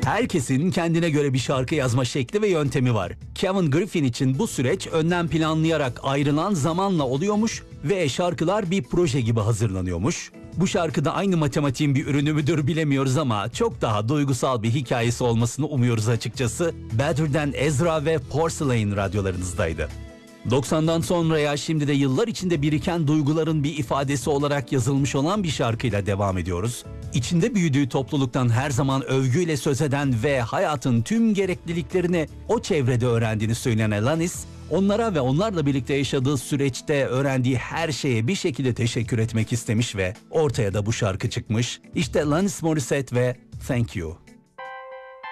Herkesin kendine göre bir şarkı yazma şekli ve yöntemi var. Kevin Griffin için bu süreç önden planlayarak ayrılan zamanla oluyormuş ve şarkılar bir proje gibi hazırlanıyormuş. Bu şarkıda aynı matematiğin bir ürünü müdür bilemiyoruz ama çok daha duygusal bir hikayesi olmasını umuyoruz açıkçası. Better Than Ezra ve Porcelain radyolarınızdaydı. 90'dan sonraya şimdi de yıllar içinde biriken duyguların bir ifadesi olarak yazılmış olan bir şarkıyla devam ediyoruz. İçinde büyüdüğü topluluktan her zaman övgüyle söz eden ve hayatın tüm gerekliliklerini o çevrede öğrendiğini söyleyen Alanis, onlara ve onlarla birlikte yaşadığı süreçte öğrendiği her şeye bir şekilde teşekkür etmek istemiş ve ortaya da bu şarkı çıkmış. İşte Alanis Morissette ve Thank You.